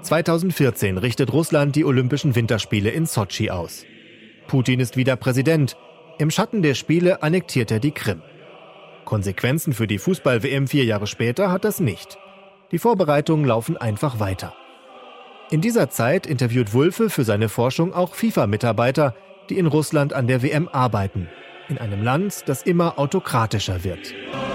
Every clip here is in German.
2014 richtet Russland die Olympischen Winterspiele in Sotschi aus. Putin ist wieder Präsident. Im Schatten der Spiele annektiert er die Krim. Konsequenzen für die Fußball-WM 4 Jahre später hat das nicht. Die Vorbereitungen laufen einfach weiter. In dieser Zeit interviewt Wulffe für seine Forschung auch FIFA-Mitarbeiter, die in Russland an der WM arbeiten. In einem Land, das immer autokratischer wird.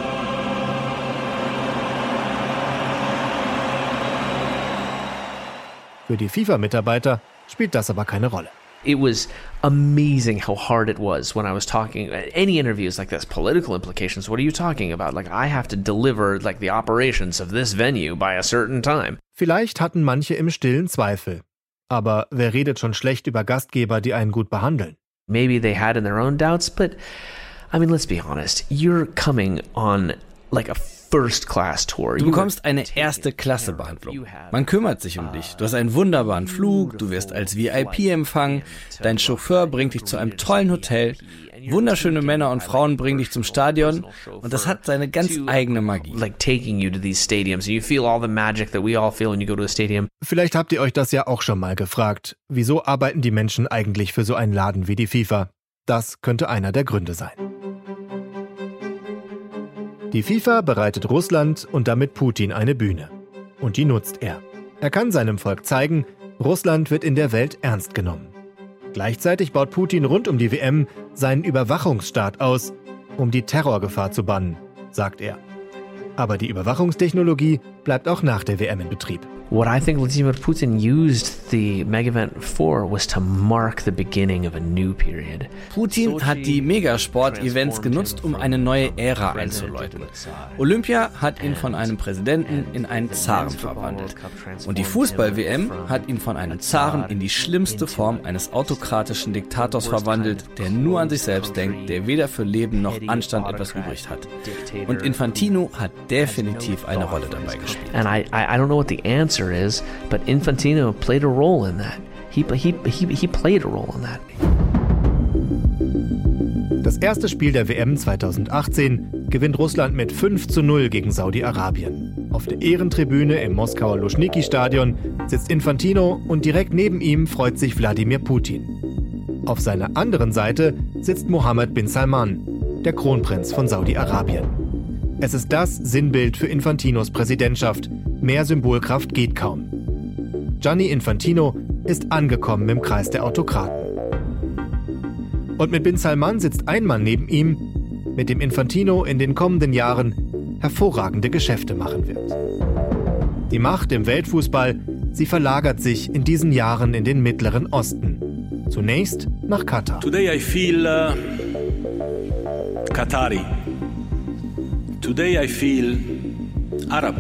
Für die FIFA-Mitarbeiter spielt das aber keine Rolle. It was amazing how hard it was when I was talking. Any interviews like this, political implications, what are you talking about? Like, I have to deliver like the operations of this venue by a certain time. Vielleicht hatten manche im Stillen Zweifel. Aber wer redet schon schlecht über Gastgeber, die einen gut behandeln? Maybe they had in their own doubts, but I mean, let's be honest. You're coming on like a First-Class Tour. Du bekommst eine Erste-Klasse-Behandlung. Man kümmert sich um dich. Du hast einen wunderbaren Flug, du wirst als VIP empfangen, dein Chauffeur bringt dich zu einem tollen Hotel, wunderschöne Männer und Frauen bringen dich zum Stadion und das hat seine ganz eigene Magie. Like taking you to these stadiums, you feel all the magic that we all feel when you go to a stadium. Vielleicht habt ihr euch das ja auch schon mal gefragt. Wieso arbeiten die Menschen eigentlich für so einen Laden wie die FIFA? Das könnte einer der Gründe sein. Die FIFA bereitet Russland und damit Putin eine Bühne. Und die nutzt er. Er kann seinem Volk zeigen, Russland wird in der Welt ernst genommen. Gleichzeitig baut Putin rund um die WM seinen Überwachungsstaat aus, um die Terrorgefahr zu bannen, sagt er. Aber die Überwachungstechnologie bleibt auch nach der WM in Betrieb. What I think Vladimir Putin used the mega-event for was to mark the beginning of a new period. Putin hat die Megasport-Events genutzt, um eine neue Ära einzuläuten. Olympia hat ihn von einem Präsidenten in einen Zaren verwandelt. Und die Fußball-WM hat ihn von einem Zaren in die schlimmste Form eines autokratischen Diktators verwandelt, der nur an sich selbst denkt, der weder für Leben noch Anstand etwas übrig hat. Und Infantino hat definitiv eine Rolle dabei gespielt. And I don't know what the answer is, but Infantino played a role in that. He played a role in that. Das erste Spiel der WM 2018 gewinnt Russland mit 5:0 gegen Saudi-Arabien. Auf der Ehrentribüne im Moskauer Luschniki-Stadion sitzt Infantino und direkt neben ihm freut sich Wladimir Putin. Auf seiner anderen Seite sitzt Mohammed bin Salman, der Kronprinz von Saudi-Arabien. Es ist das Sinnbild für Infantinos Präsidentschaft. Mehr Symbolkraft geht kaum. Gianni Infantino ist angekommen im Kreis der Autokraten. Und mit bin Salman sitzt ein Mann neben ihm, mit dem Infantino in den kommenden Jahren hervorragende Geschäfte machen wird. Die Macht im Weltfußball, sie verlagert sich in diesen Jahren in den Mittleren Osten. Zunächst nach Katar. Today I feel Qatari. Today I feel Arab.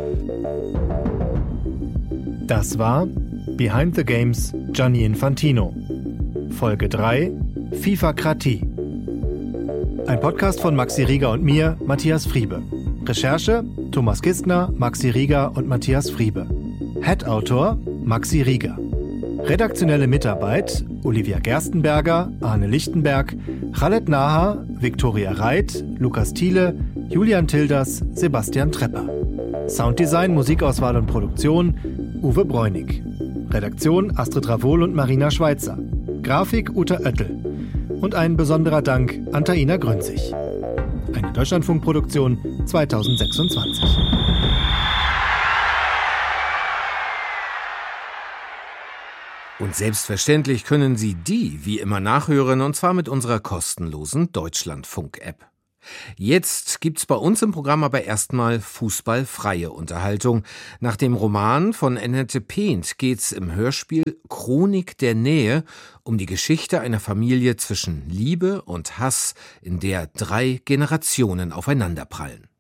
Das war Behind the Games Gianni Infantino. Folge 3 FIFA-Kratie. Ein Podcast von Maxi Rieger und mir, Matthias Friebe. Recherche Thomas Kistner, Maxi Rieger und Matthias Friebe. Head-Autor Maxi Rieger. Redaktionelle Mitarbeit Olivia Gerstenberger, Arne Lichtenberg, Khaled Naha, Viktoria Reit, Lukas Thiele, Julian Tilders, Sebastian Trepper. Sounddesign, Musikauswahl und Produktion Uwe Bräunig. Redaktion Astrid Ravol und Marina Schweitzer. Grafik Uta Oettel. Und ein besonderer Dank an Taina Grünzig. Eine Deutschlandfunk-Produktion 2026. Und selbstverständlich können Sie die wie immer nachhören, und zwar mit unserer kostenlosen Deutschlandfunk-App. Jetzt gibt's bei uns im Programm aber erstmal fußballfreie Unterhaltung. Nach dem Roman von Annette Peent geht's im Hörspiel Chronik der Nähe um die Geschichte einer Familie zwischen Liebe und Hass, in der 3 Generationen aufeinanderprallen.